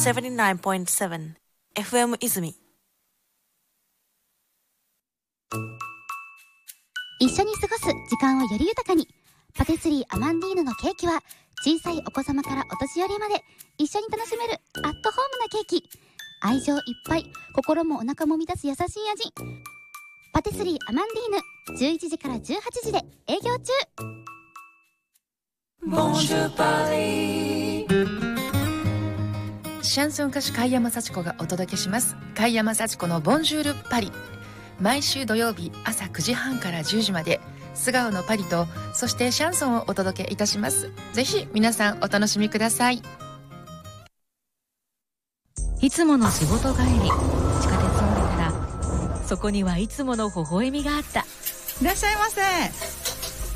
79.7 FM 泉。 一緒に過ごす時間をより豊かに。パティスリーアマンディーヌのケーキは小さいお子様からお年寄りまで一緒に楽しめるアットホームなケーキ。愛情いっぱい、心もお腹も満たす優しい味。パティスリーアマンディーヌ、11時から18時で営業中。 シャンソン歌手貝山幸子がお届けします。貝山幸子のボンジュールパリ。毎週土曜日朝9時半から10時まで素顔のパリと、そしてシャンソンをお届けいたします。ぜひ皆さんお楽しみください。 いつもの仕事帰り、地下鉄を降りたらそこにはいつもの微笑みがあった。 いらっしゃいませ。